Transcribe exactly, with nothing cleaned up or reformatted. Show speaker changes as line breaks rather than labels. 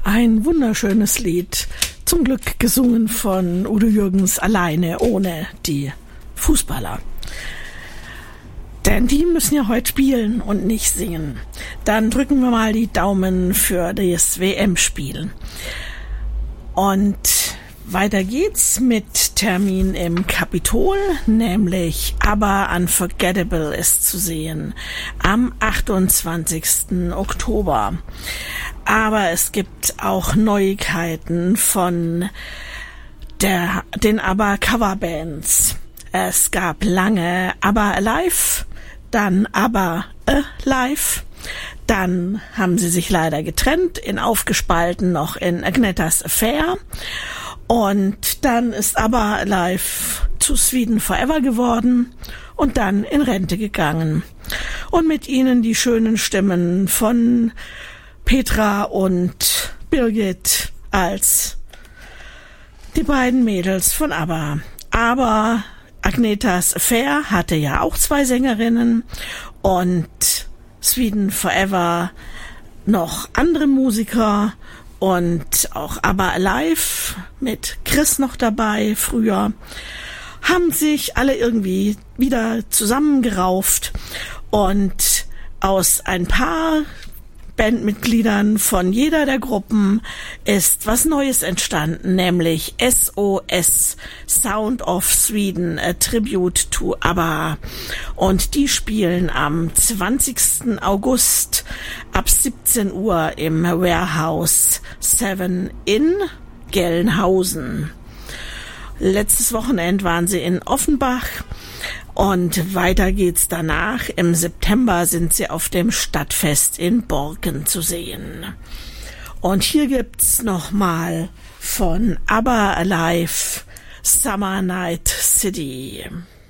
Ein wunderschönes Lied, zum Glück gesungen von Udo Jürgens alleine, ohne die Fußballer. Denn die müssen ja heute spielen und nicht singen. Dann drücken wir mal die Daumen für das W M-Spiel. Und weiter geht's mit Termin im Kapitol, nämlich ABBA Unforgettable ist zu sehen am achtundzwanzigsten Oktober. Aber es gibt auch Neuigkeiten von der, den ABBA Coverbands. Es gab lange ABBA Alive, dann ABBA Alive, dann haben sie sich leider getrennt, in aufgespalten noch in Agnetas Affair. Und dann ist ABBA Alive zu Sweden Forever geworden und dann in Rente gegangen. Und mit ihnen die schönen Stimmen von Petra und Birgit als die beiden Mädels von ABBA. Aber Agnetas Affair hatte ja auch zwei Sängerinnen und Sweden Forever noch andere Musiker und auch ABBA Alive mit Chris noch dabei früher, haben sich alle irgendwie wieder zusammengerauft und aus ein paar Bandmitgliedern von jeder der Gruppen ist was Neues entstanden, nämlich S O S, Sound of Sweden, a Tribute to ABBA. Und die spielen am zwanzigsten August ab siebzehn Uhr im Warehouse sieben in Gelnhausen. Letztes Wochenende waren sie in Offenbach. Und weiter geht's danach. Im September sind sie auf dem Stadtfest in Borken zu sehen. Und hier gibt's nochmal von ABBA Alive Summer Night City.